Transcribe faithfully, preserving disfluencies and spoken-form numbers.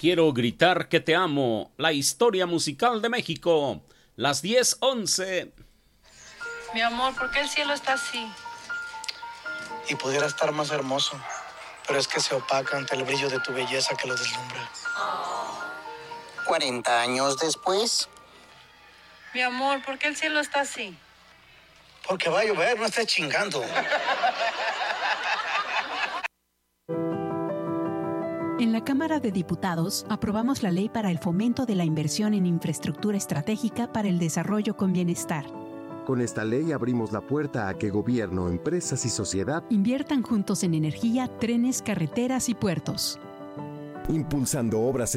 Quiero gritar que te amo, la historia musical de México, las diez once. Mi amor, ¿por qué el cielo está así? Y pudiera estar más hermoso, pero es que se opaca ante el brillo de tu belleza que lo deslumbra. cuarenta años después. Mi amor, ¿por qué el cielo está así? Porque va a llover, no estés chingando. En la Cámara de Diputados aprobamos la Ley para el Fomento de la Inversión en Infraestructura Estratégica para el Desarrollo con Bienestar. Con esta ley abrimos la puerta a que gobierno, empresas y sociedad inviertan juntos en energía, trenes, carreteras y puertos. impulsando obras